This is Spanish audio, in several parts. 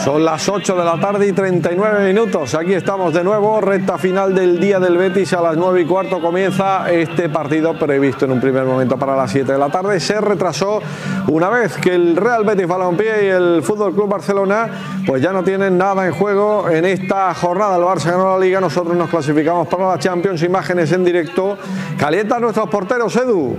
Son las 8 de la tarde y 39 minutos. Aquí estamos de nuevo, recta final del día del Betis. A las 9 y cuarto comienza este partido previsto en un primer momento para las 7 de la tarde. Se retrasó una vez que el Real Betis Balompié y el Fútbol Club Barcelona pues ya no tienen nada en juego en esta jornada. El Barça ganó la Liga, nosotros nos clasificamos para la Champions. Imágenes en directo. Calientan nuestros porteros, Edu.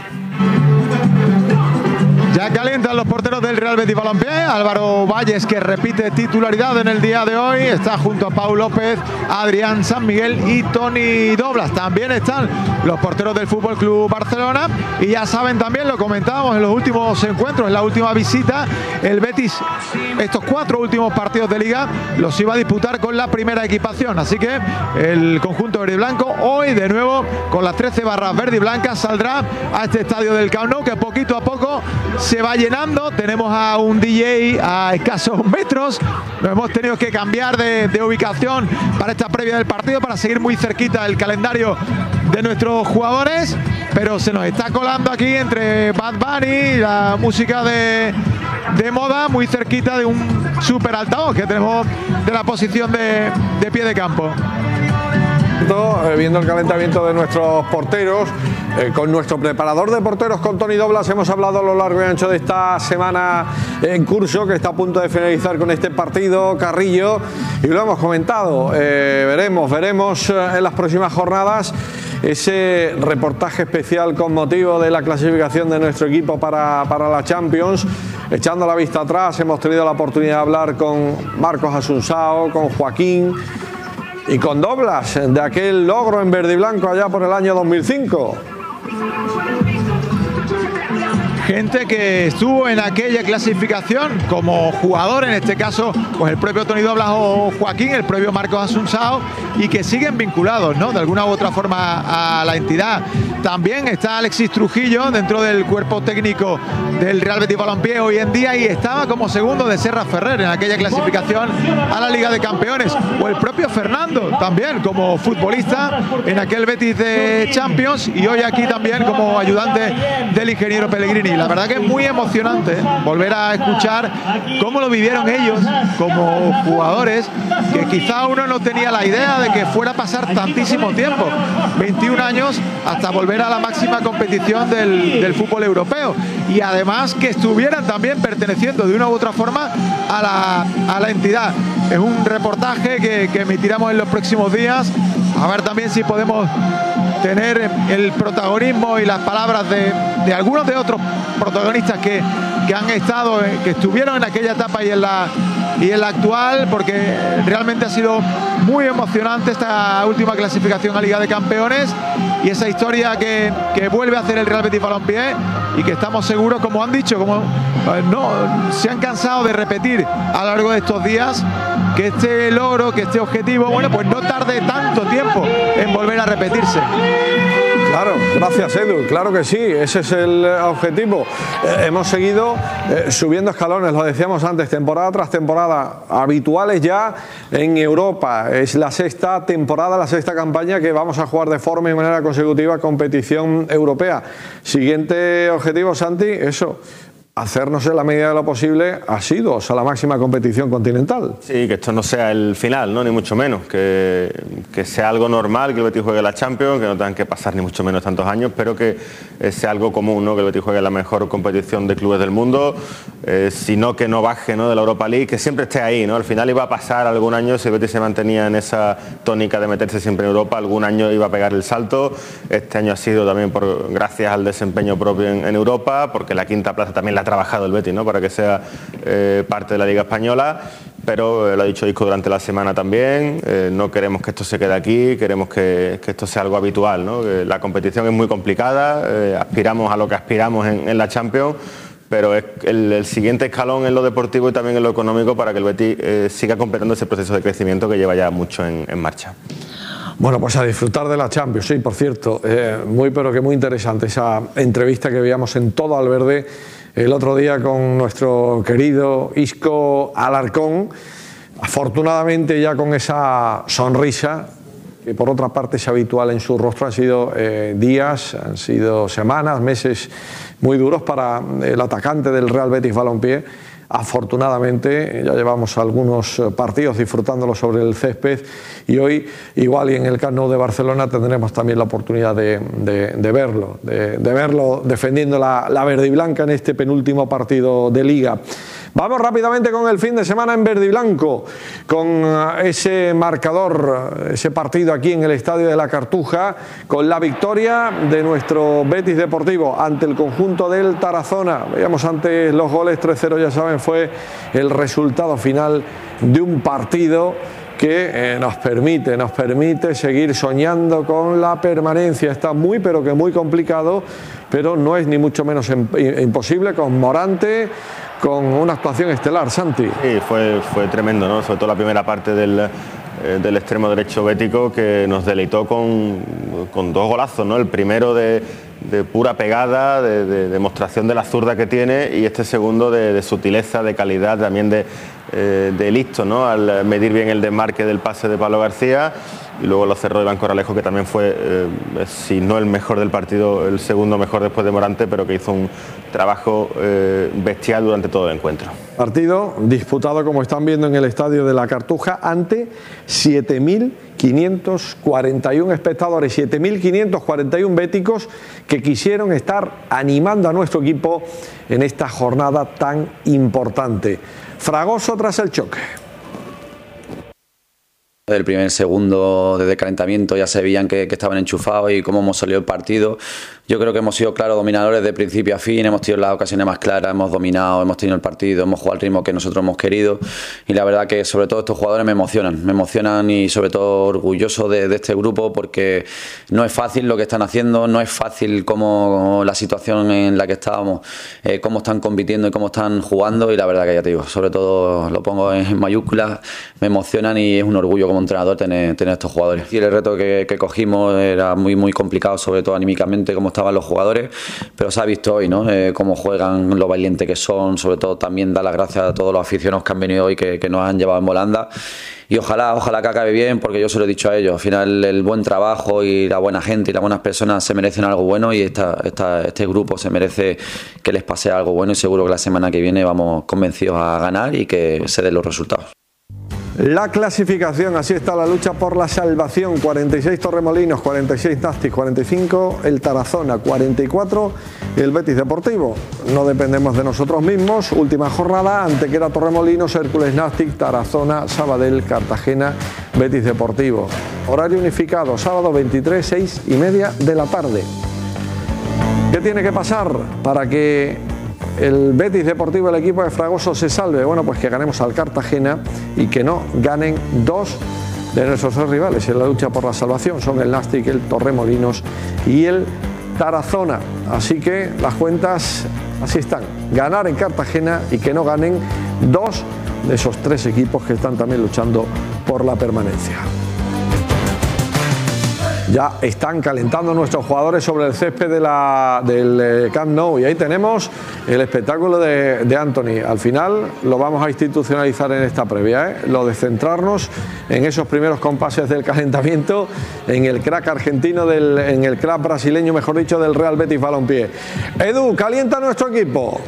Ya calientan los porteros del Real Betis Balompié. Álvaro Valles, que repite titularidad en el día de hoy, está junto a Pau López, Adrián San Miguel y Toni Doblas. También están los porteros del Fútbol Club Barcelona. Y ya saben, también lo comentábamos en los últimos encuentros, en la última visita, el Betis estos 4 últimos partidos de Liga los iba a disputar con la primera equipación. Así que el conjunto verde y blanco hoy de nuevo con las 13 barras verde y blancas saldrá a este estadio del Camp Nou, que poquito a poco se va llenando. Tenemos a un DJ a escasos metros. Nos hemos tenido que cambiar de ubicación para esta previa del partido, para seguir muy cerquita del calendario de nuestros jugadores, pero se nos está colando aquí entre Bad Bunny y la música de moda, muy cerquita de un super altavoz que tenemos de la posición de pie de campo. Viendo el calentamiento de nuestros porteros, con nuestro preparador de porteros, con Toni Doblas, hemos hablado a lo largo y ancho de esta semana en curso, que está a punto de finalizar con este partido, Carrillo, y lo hemos comentado. Veremos en las próximas jornadas ese reportaje especial con motivo de la clasificación de nuestro equipo para la Champions. Echando la vista atrás, hemos tenido la oportunidad de hablar con Marcos Asunsao, con Joaquín y con Doblas, de aquel logro en verde y blanco allá por el año 2005. Gente que estuvo en aquella clasificación como jugador, en este caso pues el propio Toni Doblas o Joaquín, el propio Marcos Asunsao, y que siguen vinculados, ¿no?, de alguna u otra forma a la entidad. También está Alexis Trujillo dentro del cuerpo técnico del Real Betis Balompié hoy en día, y estaba como segundo de Serra Ferrer en aquella clasificación a la Liga de Campeones. O el propio Fernando también como futbolista en aquel Betis de Champions, y hoy aquí también como ayudante del ingeniero Pellegrini. La verdad que es muy emocionante volver a escuchar cómo lo vivieron ellos como jugadores, que quizá uno no tenía la idea de que fuera a pasar tantísimo tiempo, 21 años, hasta volver a la máxima competición del fútbol europeo, y además que estuvieran también perteneciendo de una u otra forma a la entidad. Es un reportaje que emitiremos en los próximos días, a ver también si podemos tener el protagonismo y las palabras de algunos de otros protagonistas que han estado, que estuvieron en aquella etapa y en la actual, porque realmente ha sido muy emocionante esta última clasificación a Liga de Campeones y esa historia que vuelve a hacer el Real Betis Balompié, y que estamos seguros, como han dicho, como no se han cansado de repetir a lo largo de estos días, que este logro, que este objetivo, bueno, pues no tarde tanto tiempo en volver a repetirse. Claro, gracias Edu, claro que sí, ese es el objetivo. Hemos seguido subiendo escalones, lo decíamos antes, temporada tras temporada, habituales ya en Europa. Es la sexta temporada, la sexta campaña que vamos a jugar de forma y manera consecutiva competición europea. Siguiente objetivo, Santi, eso, hacernos en la medida de lo posible asiduos a la máxima competición continental. Sí, que esto no sea el final, ¿no?, ni mucho menos, que sea algo normal, que el Betis juegue la Champions, que no tengan que pasar ni mucho menos tantos años, pero que sea algo común, ¿no?, que el Betis juegue la mejor competición de clubes del mundo, sino que no baje, ¿no?, de la Europa League, que siempre esté ahí, ¿no? Al final iba a pasar algún año, si el Betis se mantenía en esa tónica de meterse siempre en Europa, algún año iba a pegar el salto. Este año ha sido también gracias al desempeño propio en Europa, porque la quinta plaza también la trabajado el Betis, ¿no?, para que sea parte de la Liga Española, pero lo ha dicho Isco durante la semana también, no queremos que esto se quede aquí, queremos que esto sea algo habitual, ¿no? Que la competición es muy complicada, aspiramos a lo que aspiramos en la Champions, pero es el siguiente escalón en lo deportivo y también en lo económico para que el Betis siga completando ese proceso de crecimiento que lleva ya mucho en marcha. Bueno, pues a disfrutar de la Champions. Sí, por cierto, pero que muy interesante esa entrevista que veíamos en Todo al Verde el otro día con nuestro querido Isco Alarcón, afortunadamente ya con esa sonrisa que por otra parte es habitual en su rostro. Han sido días, han sido semanas, meses muy duros para el atacante del Real Betis Balompié, afortunadamente ya llevamos algunos partidos disfrutándolo sobre el césped y hoy igual y en el Camp Nou de Barcelona tendremos también la oportunidad de verlo defendiendo la verde y blanca en este penúltimo partido de Liga. Vamos rápidamente con el fin de semana en verde y blanco, con ese marcador, ese partido aquí en el Estadio de la Cartuja, con la victoria de nuestro Betis Deportivo ante el conjunto del Tarazona. Veíamos antes los goles, 3-0, ya saben, fue el resultado final de un partido que nos permite seguir soñando con la permanencia. Está muy, pero que muy complicado, pero no es ni mucho menos imposible, con Morante, con una actuación estelar. Santi. Sí, fue tremendo, ¿no? Sobre todo la primera parte del extremo derecho bético, que nos deleitó con dos golazos, ¿no? El primero de pura pegada, de demostración de la zurda que tiene, y este segundo de sutileza, de calidad, también de listo, ¿no? Al medir bien el desmarque del pase de Pablo García, y luego lo cerró Iván Corralejo, que también fue, si no el mejor del partido, el segundo mejor después de Morante, pero que hizo un trabajo bestial durante todo el encuentro. Partido disputado, como están viendo, en el Estadio de la Cartuja ante 7.541 espectadores, 7.541 béticos que quisieron estar animando a nuestro equipo en esta jornada tan importante. Fragoso tras el choque. El primer segundo de calentamiento ya se veían que estaban enchufados, y cómo hemos salido el partido. Yo creo que hemos sido claros dominadores de principio a fin, hemos tenido las ocasiones más claras, hemos dominado, hemos tenido el partido, hemos jugado al ritmo que nosotros hemos querido, y la verdad que sobre todo estos jugadores me emocionan y sobre todo orgulloso de este grupo, porque no es fácil lo que están haciendo, no es fácil como la situación en la que estábamos, cómo están compitiendo y cómo están jugando, y la verdad que ya te digo, sobre todo lo pongo en mayúsculas, me emocionan y es un orgullo como entrenador tener estos jugadores. Y el reto que cogimos era muy complicado, sobre todo anímicamente, cómo estaban los jugadores, pero se ha visto hoy, ¿no? Cómo juegan, lo valientes que son. Sobre todo también dar las gracias a todos los aficionados que han venido hoy, que nos han llevado en volanda, y ojalá que acabe bien, porque yo se lo he dicho a ellos, al final el buen trabajo y la buena gente y las buenas personas se merecen algo bueno, y este grupo se merece que les pase algo bueno, y seguro que la semana que viene vamos convencidos a ganar y que se den los resultados. La clasificación, así está la lucha por la salvación: 46 Torremolinos, 46 Nàstic, 45 el Tarazona, 44 el Betis Deportivo. No dependemos de nosotros mismos. Última jornada: Antequera, Torremolinos, Hércules, Nàstic, Tarazona, Sabadell, Cartagena, Betis Deportivo. Horario unificado, sábado 23, 6:30 de la tarde. ¿Qué tiene que pasar para que el Betis Deportivo, el equipo de Fragoso, se salve? Bueno, pues que ganemos al Cartagena y que no ganen dos de nuestros tres rivales en la lucha por la salvación. Son el Nàstic, el Torremolinos y el Tarazona. Así que las cuentas así están: ganar en Cartagena y que no ganen dos de esos tres equipos que están también luchando por la permanencia. Ya están calentando nuestros jugadores sobre el césped del Camp Nou, y ahí tenemos el espectáculo de Anthony. Al final lo vamos a institucionalizar en esta previa, lo de centrarnos en esos primeros compases del calentamiento, en el crack argentino, en el crack brasileño, mejor dicho, del Real Betis Balompié. Edu, calienta nuestro equipo.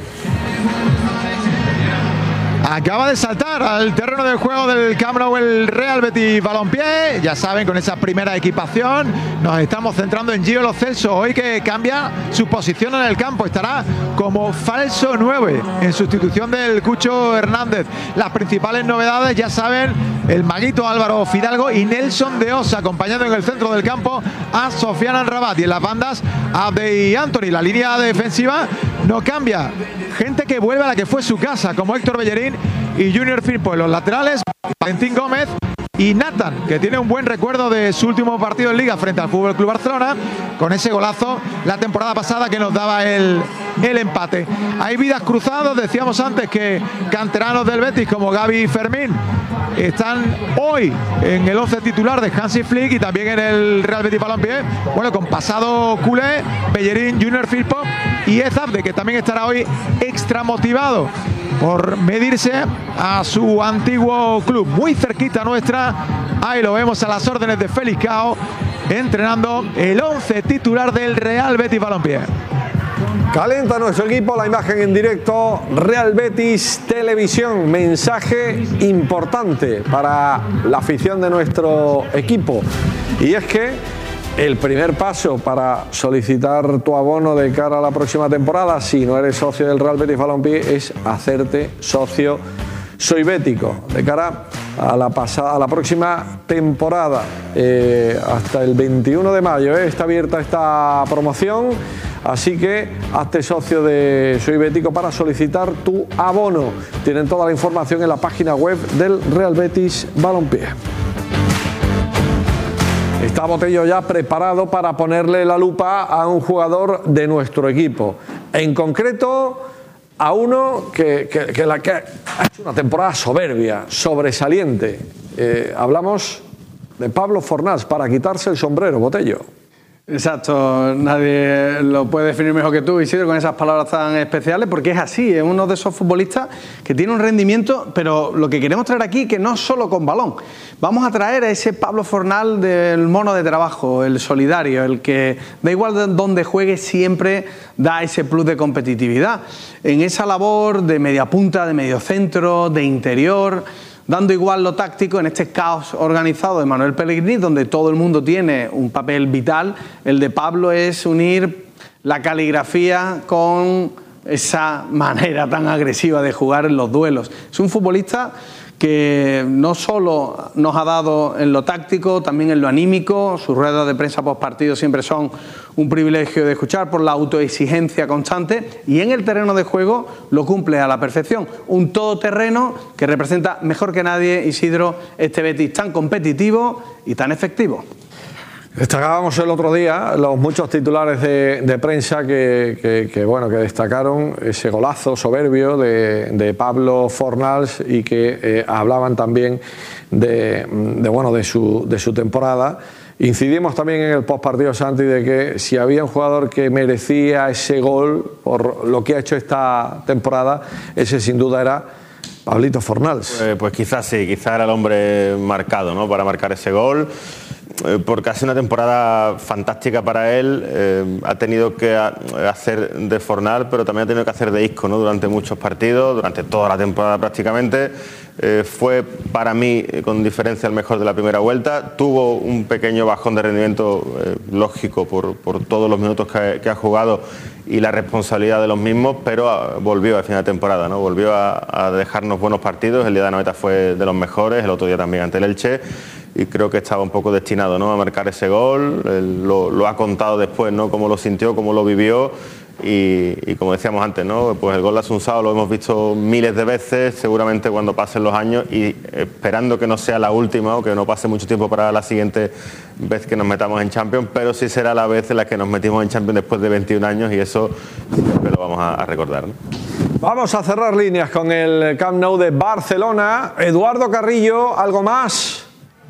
Acaba de saltar al terreno de juego del Camp Nou el Real Betis Balompié. Ya saben, con esa primera equipación nos estamos centrando en Gio Lo Celso, hoy que cambia su posición en el campo. Estará como falso 9 en sustitución del Cucho Hernández. Las principales novedades, ya saben, el maguito Álvaro Fidalgo y Nelson de Osa, acompañando en el centro del campo a Sofiane Amrabat, y en las bandas Abde y Anthony. La línea defensiva no cambia, gente que vuelve a la que fue su casa, como Héctor Bellerín y Junior Firpo. En los laterales, Valentín Gómez y Nathan, que tiene un buen recuerdo de su último partido en Liga frente al Fútbol Club Barcelona, con ese golazo la temporada pasada que nos daba el empate. Hay vidas cruzadas, decíamos antes que canteranos del Betis como Gaby y Fermín están hoy en el 11 titular de Hansi Flick, y también en el Real Betis Balompié, bueno, con pasado culé, Bellerín, Junior Firpo y Abde, que también estará hoy extra motivado por medirse a su antiguo club, muy cerquita nuestra. Ahí lo vemos a las órdenes de Félix Cao, entrenando el 11 titular del Real Betis Balompié. Calienta nuestro equipo, la imagen en directo, Real Betis Televisión, mensaje importante para la afición de nuestro equipo. Y es que el primer paso para solicitar tu abono de cara a la próxima temporada, si no eres socio del Real Betis Balompié, es hacerte socio Soy Bético, de cara a la próxima temporada. Hasta el 21 de mayo está abierta esta promoción. Así que hazte socio de Soy Bético para solicitar tu abono. Tienen toda la información en la página web del Real Betis Balompié. Está Botello ya preparado para ponerle la lupa a un jugador de nuestro equipo. En concreto, a uno que ha hecho una temporada soberbia, sobresaliente. Hablamos de Pablo Fornals, para quitarse el sombrero, Botello. Exacto, nadie lo puede definir mejor que tú, Isidro, con esas palabras tan especiales, porque es así, es uno de esos futbolistas que tiene un rendimiento, pero lo que queremos traer aquí, que no solo con balón. Vamos a traer a ese Pablo Fornals del mono de trabajo, el solidario, el que da igual dónde juegue, siempre da ese plus de competitividad. En esa labor de media punta, de medio centro, de interior, dando igual lo táctico en este caos organizado de Manuel Pellegrini, donde todo el mundo tiene un papel vital. El de Pablo es unir la caligrafía con esa manera tan agresiva de jugar en los duelos. Es un futbolista que no solo nos ha dado en lo táctico, también en lo anímico. Sus ruedas de prensa post partido siempre son un privilegio de escuchar por la autoexigencia constante, y en el terreno de juego lo cumple a la perfección. Un todoterreno que representa mejor que nadie, Isidro, este Betis tan competitivo y tan efectivo. Destacábamos el otro día los muchos titulares de prensa que destacaron ese golazo soberbio de Pablo Fornals y que hablaban también de su temporada. Incidimos también en el postpartido, Santi, de que si había un jugador que merecía ese gol por lo que ha hecho esta temporada, ese sin duda era Pablito Fornals. Pues quizás sí, quizás era el hombre marcado, ¿no?, para marcar ese gol. Porque ha sido una temporada fantástica para él. Ha tenido que hacer de Fornals, pero también ha tenido que hacer de Isco, ¿no?, durante muchos partidos, durante toda la temporada prácticamente. Fue para mí con diferencia el mejor de la primera vuelta. Tuvo un pequeño bajón de rendimiento lógico por todos los minutos que ha jugado y la responsabilidad de los mismos, pero volvió al final de temporada, ¿no? Volvió a dejarnos buenos partidos. El día de Anoeta fue de los mejores, el otro día también ante el Elche, y creo que estaba un poco destinado, ¿no?, a marcar ese gol. Él lo ha contado después, ¿no?, cómo lo sintió, cómo lo vivió. Y como decíamos antes, ¿no?, pues el gol de Asunsao lo hemos visto miles de veces, seguramente cuando pasen los años, y esperando que no sea la última o que no pase mucho tiempo para la siguiente vez que nos metamos en Champions, pero sí será la vez en la que nos metimos en Champions después de 21 años, y eso siempre lo vamos a recordar, ¿no? Vamos a cerrar líneas con el Camp Nou de Barcelona. Eduardo Carrillo, ¿algo más?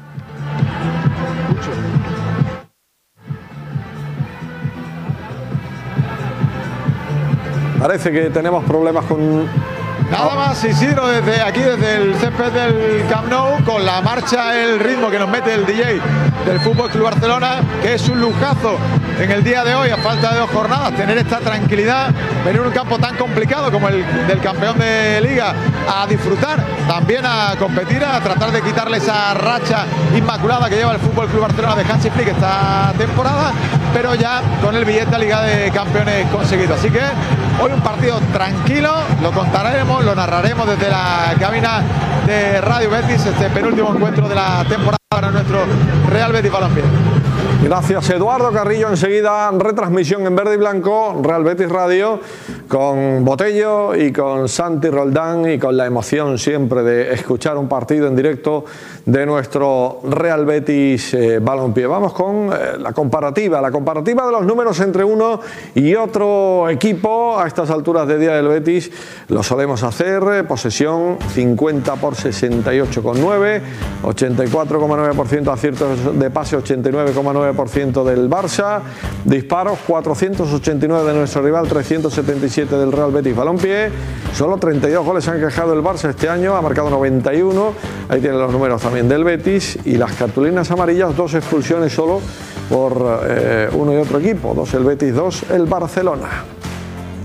Parece que tenemos problemas con... Nada más, Isidro, desde aquí, desde el césped del Camp Nou, con la marcha, el ritmo que nos mete el DJ del Fútbol Club Barcelona, que es un lujazo en el día de hoy, a falta de 2 jornadas, tener esta tranquilidad, venir a un campo tan complicado como el del campeón de Liga, a disfrutar, también a competir, a tratar de quitarle esa racha inmaculada que lleva el Fútbol Club Barcelona de Hansi Flick esta temporada, pero ya con el billete a Liga de Campeones conseguido. Así que hoy un partido tranquilo, lo contaremos, lo narraremos desde la cabina de Radio Betis, este penúltimo encuentro de la temporada para nuestro Real Betis Balompié. Gracias, Eduardo Carrillo. Enseguida retransmisión en verde y blanco, Real Betis Radio, con Botello y con Santi Roldán, y con la emoción siempre de escuchar un partido en directo de nuestro Real Betis Balompié. Vamos con la comparativa de los números entre uno y otro equipo. A estas alturas de día del Betis lo solemos hacer. Posesión 50 por 68,9, 84,9% aciertos de pase, 89,9% del Barça. Disparos 489 de nuestro rival, 377 del Real Betis Balompié. Solo 32 goles han quejado el Barça este año, ha marcado 91. Ahí tienen los números también del Betis. Y las cartulinas amarillas, 2 expulsiones solo por uno y otro equipo. 2 el Betis, 2 el Barcelona.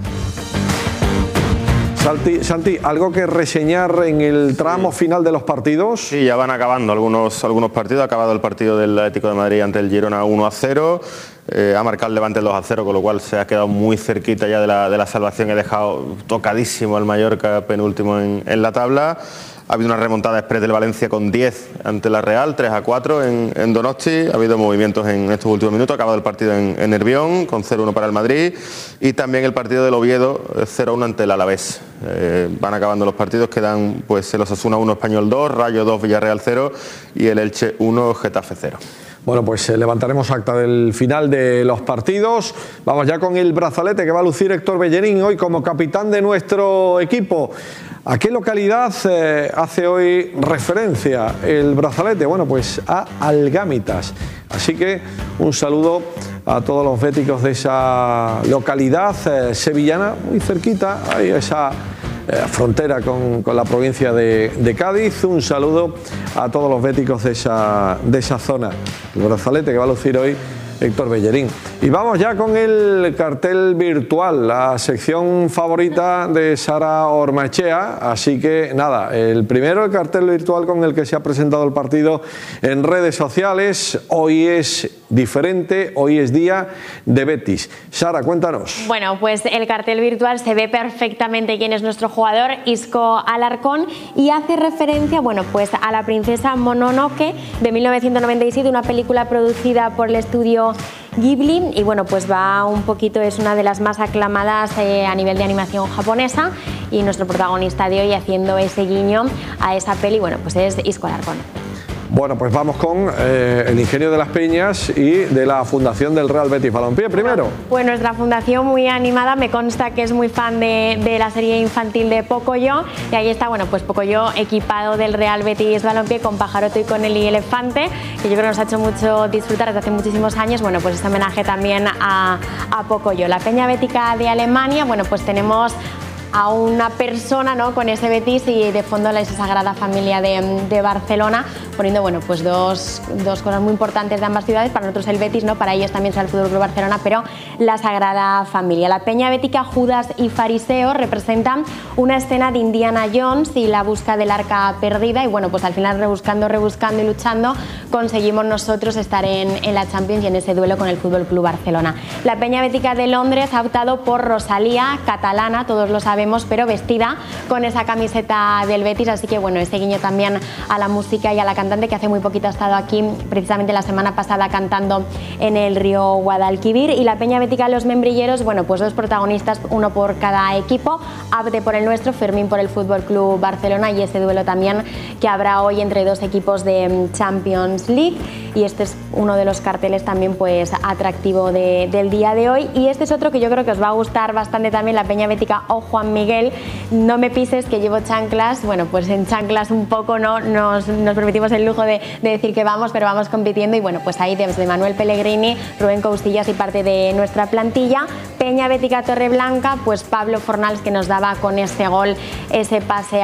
Santi, ¿algo que reseñar en el tramo final de los partidos? Sí, ya van acabando algunos partidos. Ha acabado el partido del Atlético de Madrid ante el Girona 1-0. Ha marcado el Levante el 2-0, con lo cual se ha quedado muy cerquita ya de la salvación. He dejado tocadísimo al Mallorca, penúltimo en la tabla. Ha habido una remontada express del Valencia con 10 ante la Real, 3-4 en Donosti. Ha habido movimientos en estos últimos minutos. Ha acabado el partido en Nervión con 0-1 para el Madrid. Y también el partido del Oviedo 0-1 ante el Alavés. Van acabando los partidos. Quedan pues el Osasuna 1, Español 2, Rayo 2, Villarreal 0 y el Elche 1, Getafe 0. Bueno, pues levantaremos acta del final de los partidos. Vamos ya con el brazalete que va a lucir Héctor Bellerín hoy como capitán de nuestro equipo. ¿A qué localidad hace hoy referencia el brazalete? Bueno, pues a Algámitas. Así que un saludo a todos los béticos de esa localidad sevillana, muy cerquita, ahí esa frontera con la provincia de Cádiz. Un saludo a todos los béticos de esa zona. El brazalete que va a lucir hoy Héctor Bellerín. Y vamos ya con el cartel virtual, la sección favorita de Sara Ormaechea. Así que nada, el primero, el cartel virtual con el que se ha presentado el partido en redes sociales. Hoy es diferente, hoy es día de Betis. Sara, cuéntanos. Bueno, pues el cartel virtual se ve perfectamente quién es nuestro jugador, Isco Alarcón, y hace referencia, bueno, pues a la princesa Mononoke de 1997, una película producida por el estudio Ghibli, y bueno, pues va un poquito, es una de las más aclamadas a nivel de animación japonesa, y nuestro protagonista de hoy haciendo ese guiño a esa peli, bueno, pues es Isco Alarcón. Bueno, pues vamos con el Ingenio de las Peñas y de la Fundación del Real Betis Balompié. Primero. Pues nuestra fundación, muy animada, me consta que es muy fan de la serie infantil de Pocoyo, y ahí está, bueno, pues Pocoyo equipado del Real Betis Balompié con Pajaroto y con el elefante, que yo creo que nos ha hecho mucho disfrutar desde hace muchísimos años. Bueno, pues este homenaje también a Pocoyo. La Peña Bética de Alemania, bueno, pues tenemos a una persona, ¿no?, con ese Betis, y de fondo la Sagrada Familia de Barcelona, poniendo, bueno, pues dos cosas muy importantes de ambas ciudades. Para nosotros el Betis, ¿no?, para ellos también será el Fútbol Club Barcelona, pero la Sagrada Familia. La Peña Bética Judas y Fariseo representan una escena de Indiana Jones y la busca del arca perdida, y bueno, pues al final rebuscando y luchando conseguimos nosotros estar en la Champions y en ese duelo con el Fútbol Club Barcelona. La Peña Bética de Londres ha optado por Rosalía, catalana, todos lo sabemos, pero vestida con esa camiseta del Betis, así que bueno, ese guiño también a la música y a la cantante, que hace muy poquito ha estado aquí, precisamente la semana pasada, cantando en el río Guadalquivir. Y la Peña Bética Los Membrilleros, bueno, pues dos protagonistas, uno por cada equipo, Abde por el nuestro, Fermín por el Fútbol Club Barcelona, y ese duelo también que habrá hoy entre dos equipos de Champions League. Y este es uno de los carteles también pues atractivo del día de hoy. Y este es otro que yo creo que os va a gustar bastante también, la Peña Bética o Juan Miguel, no me pises que llevo chanclas. Bueno, pues en chanclas un poco, ¿no?, nos permitimos el lujo de decir que vamos, pero vamos compitiendo. Y bueno, pues ahí desde Manuel Pellegrini, Rubén Coustillas y parte de nuestra plantilla. Peña Bética Torreblanca, pues Pablo Fornals, que nos daba con ese gol ese pase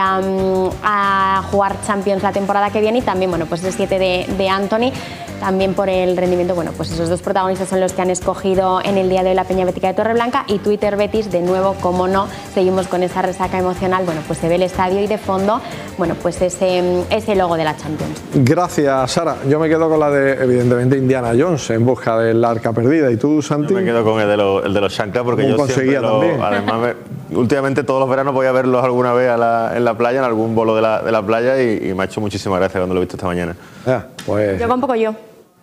a jugar Champions la temporada que viene, y también, bueno, pues el 7 de Anthony, también por el rendimiento. Bueno, pues esos dos protagonistas son los que han escogido en el día de hoy la Peña Bética de Torreblanca. Y Twitter Betis, de nuevo, como no, seguimos con esa resaca emocional. Bueno, pues se ve el estadio y de fondo, bueno, pues ese logo de la Champions. Gracias, Sara. Yo me quedo con la de, evidentemente, Indiana Jones en busca del arca perdida. ¿Y tú, Santi? Yo me quedo con el de los chanclas, porque yo siempre además últimamente todos los veranos voy a verlos alguna vez en la playa, en algún bolo de la playa, y me ha hecho muchísima gracia cuando lo he visto esta mañana. Pues... Yo con Pocoyo.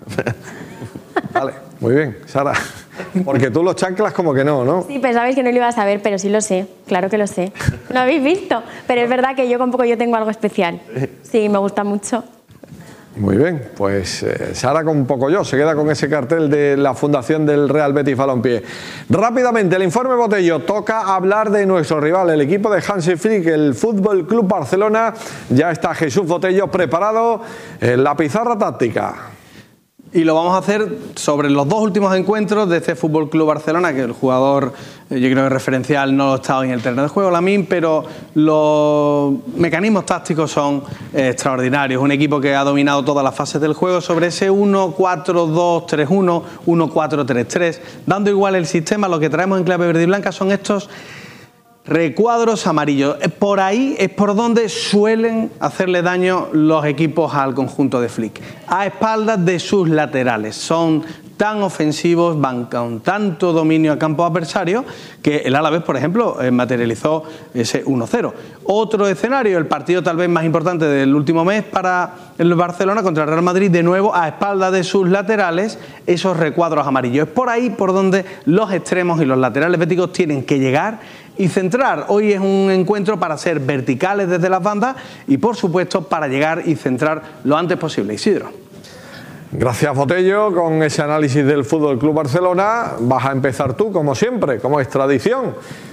Vale, muy bien, Sara. Porque tú los chanclas como que no. Sí, pensabais que no lo ibas a ver, pero sí lo sé, claro que lo sé. Lo habéis visto, pero es verdad que yo con Pocoyo tengo algo especial. Sí, me gusta mucho. Muy bien, pues Sara con Pocoyo se queda con ese cartel de la Fundación del Real Betis Balompié. Rápidamente, el informe Botello, toca hablar de nuestro rival, el equipo de Hansi Flick, el Fútbol Club Barcelona. Ya está Jesús Botello preparado en la pizarra táctica. Y lo vamos a hacer sobre los dos últimos encuentros de este Fútbol Club Barcelona, que el jugador, yo creo que referencial, no está en el terreno de juego, Lamine, pero los mecanismos tácticos son extraordinarios. Un equipo que ha dominado todas las fases del juego sobre ese 1-4-2-3-1, 1-4-3-3, dando igual el sistema. Lo que traemos en clave verde y blanca son estos recuadros amarillos. Por ahí es por donde suelen hacerle daño los equipos al conjunto de Flick, a espaldas de sus laterales. Son tan ofensivos, van con tanto dominio a campo adversario, que el Alavés, por ejemplo, materializó ese 1-0. Otro escenario, el partido tal vez más importante del último mes para el Barcelona contra el Real Madrid, de nuevo a espaldas de sus laterales, esos recuadros amarillos. Es por ahí por donde los extremos y los laterales béticos tienen que llegar y centrar. Hoy es un encuentro para ser verticales desde las bandas y, por supuesto, para llegar y centrar lo antes posible. Isidro. Gracias, Botello, con ese análisis del Fútbol Club Barcelona. Vas a empezar tú, como siempre, como es tradición.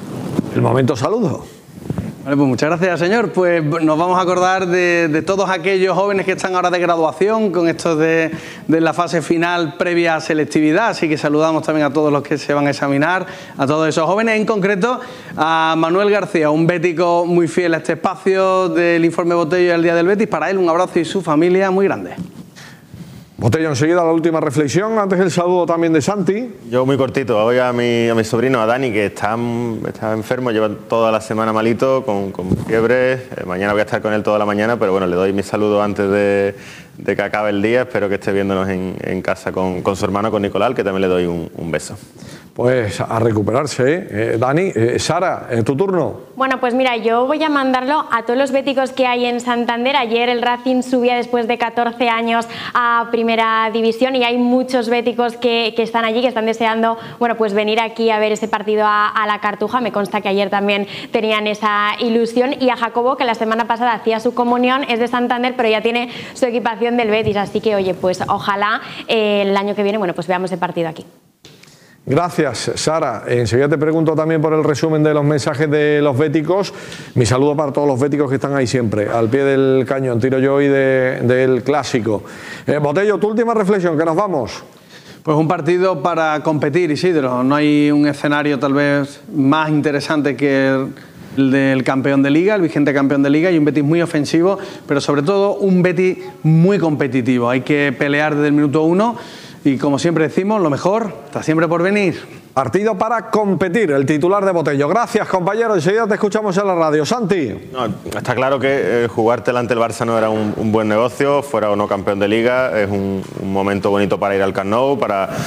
El momento saludo. Vale, pues muchas gracias, señor. Pues nos vamos a acordar de todos aquellos jóvenes que están ahora de graduación con esto de la fase final previa a selectividad, así que saludamos también a todos los que se van a examinar, a todos esos jóvenes, en concreto a Manuel García, un bético muy fiel a este espacio del Informe Botello y al Día del Betis. Para él un abrazo y su familia muy grande. Botello, enseguida la última reflexión, antes el saludo también de Santi. Yo muy cortito, voy a mi sobrino, a Dani, que está enfermo, lleva toda la semana malito, con fiebre. Mañana voy a estar con él toda la mañana, pero bueno, le doy mi saludo antes de que acabe el día. Espero que esté viéndonos en casa con su hermano, con Nicolás, que también le doy un beso. Pues a recuperarse, Dani. Sara, tu turno. Bueno, pues mira, yo voy a mandarlo a todos los béticos que hay en Santander. Ayer el Racing subía después de 14 años a Primera División y hay muchos béticos que están allí, que están deseando, bueno, pues venir aquí a ver ese partido a la Cartuja. Me consta que ayer también tenían esa ilusión. Y a Jacobo, que la semana pasada hacía su comunión, es de Santander, pero ya tiene su equipación del Betis. Así que, oye, pues ojalá el año que viene, bueno, pues veamos el partido aquí. Gracias, Sara. Enseguida te pregunto también por el resumen de los mensajes de los béticos. Mi saludo para todos los béticos que están ahí siempre, al pie del cañón. Tiro yo hoy del clásico. Botello, tu última reflexión, que nos vamos. Pues un partido para competir, Isidro. No hay un escenario tal vez más interesante que el del campeón de Liga, el vigente campeón de Liga, y un Betis muy ofensivo, pero sobre todo un Betis muy competitivo. Hay que pelear desde el minuto 1. Y como siempre decimos, lo mejor está siempre por venir. Partido para competir, el titular de Botello. Gracias, compañero. Enseguida te escuchamos en la radio. Santi. No, está claro que jugártela ante el Barça no era un buen negocio, fuera o no campeón de Liga. Es un momento bonito para ir al Camp Nou,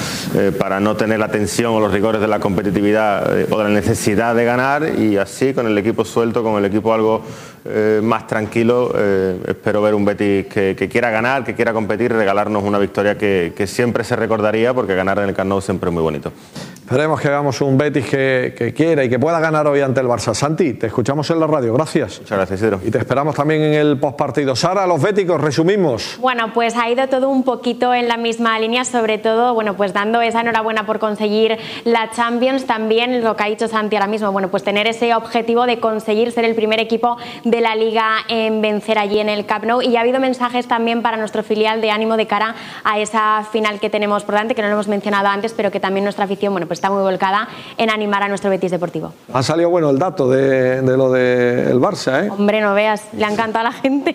para no tener la tensión o los rigores de la competitividad o de la necesidad de ganar. Y así, con el equipo suelto, con el equipo algo más tranquilo, espero ver un Betis que quiera ganar, que quiera competir y regalarnos una victoria que siempre se recordaría, porque ganar en el Camp Nou siempre es muy bonito. Esperemos que hagamos un Betis que quiera y que pueda ganar hoy ante el Barça. Santi, te escuchamos en la radio. Gracias. Muchas gracias, Isidro. Y te esperamos también en el postpartido. Sara, los béticos, resumimos. Bueno, pues ha ido todo un poquito en la misma línea, sobre todo, bueno, pues dando esa enhorabuena por conseguir la Champions. También lo que ha dicho Santi ahora mismo, bueno, pues tener ese objetivo de conseguir ser el primer equipo de la Liga en vencer allí en el Camp Nou. Y ha habido mensajes también para nuestro filial de ánimo de cara a esa final que tenemos por delante, que no lo hemos mencionado antes, pero que también nuestra afición, bueno, pues está muy volcada en animar a nuestro Betis Deportivo. Ha salido bueno el dato de lo del Barça, ¿eh? Hombre, no veas, le ha encantado a la gente.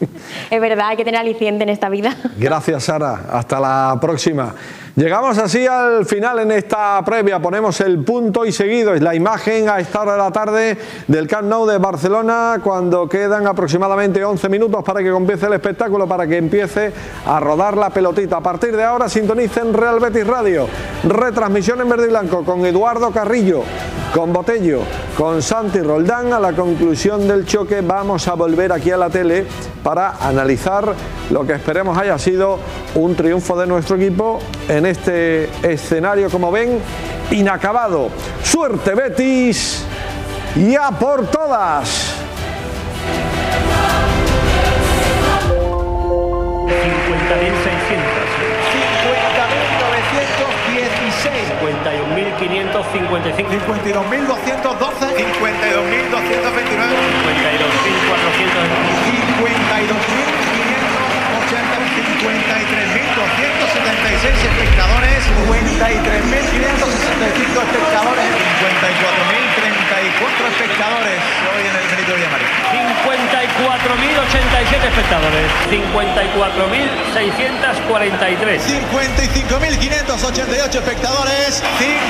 Es verdad, hay que tener aliciente en esta vida. Gracias, Sara. Hasta la próxima. Llegamos así al final en esta previa. Ponemos el punto y seguido. Es la imagen a esta hora de la tarde del Camp Nou de Barcelona, cuando quedan aproximadamente 11 minutos para que empiece el espectáculo, para que empiece a rodar la pelotita. A partir de ahora sintonicen Real Betis Radio. Retransmisión en verde y blanco con Eduardo Carrillo, con Botello, con Santi Roldán. A la conclusión del choque vamos a volver aquí a la tele para analizar lo que esperemos haya sido un triunfo de nuestro equipo en este escenario, como ven, inacabado. ¡Suerte, Betis! ¡Y a por todas! 51.555. 52.212. 52.229. 53.276 espectadores. 53.565 espectadores. 54.034 espectadores hoy en el Benito Villamarín. 54.087 espectadores. 54.643. 55.588 espectadores.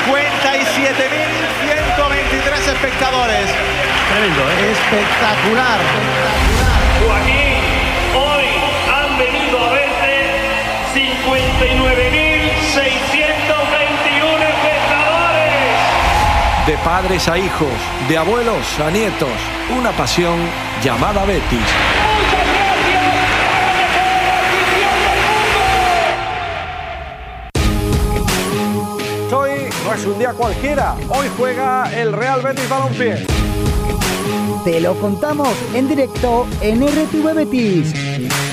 57.123 espectadores. Tremendo, ¿eh? Espectacular. Joaquín, hoy han venido a verte 59.621 espectadores. De padres a hijos, de abuelos a nietos, una pasión llamada Betis. ¡Muchas gracias a la mejor afición del mundo! Hoy no es un día cualquiera, hoy juega el Real Betis Balompié. Te lo contamos en directo en RTV Betis.